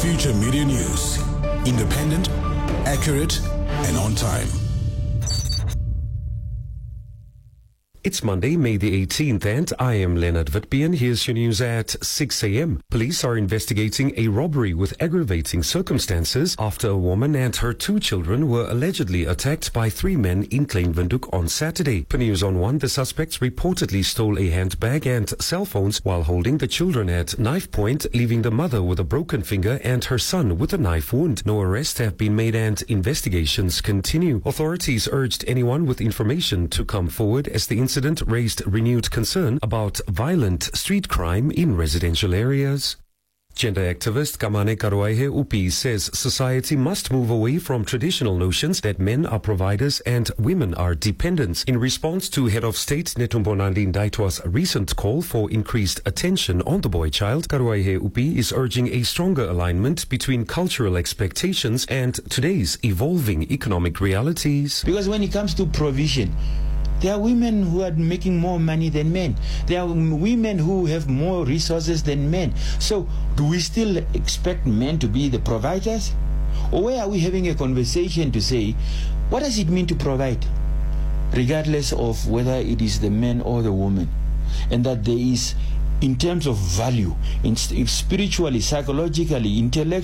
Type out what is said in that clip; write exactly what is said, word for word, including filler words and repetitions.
Future Media News. Independent, accurate, and on time. It's Monday, May the eighteenth, and I am Leonard Witbeen. Here's your news at six a.m. Police are investigating a robbery with aggravating circumstances after a woman and her two children were allegedly attacked by three men in Kleinwindhoek on Saturday. Per News on One, the suspects reportedly stole a handbag and cell phones while holding the children at knife point, leaving the mother with a broken finger and her son with a knife wound. No arrests have been made and investigations continue. Authorities urged anyone with information to come forward as the incident incident raised renewed concern about violent street crime in residential areas. Gender activist Kamane Karuaihe Upi says society must move away from traditional notions that men are providers and women are dependents. In response to Head of State Netumbonandi Ndaitwa's recent call for increased attention on the boy child, Karuaihe Upi is urging a stronger alignment between cultural expectations and today's evolving economic realities. Because when it comes to provision, there are women who are making more money than men. There are women who have more resources than men. So, do we still expect men to be the providers? Or where are we having a conversation to say, what does it mean to provide? Regardless of whether it is the man or the woman. And that there is, in terms of value, in spiritually, psychologically, intellectually,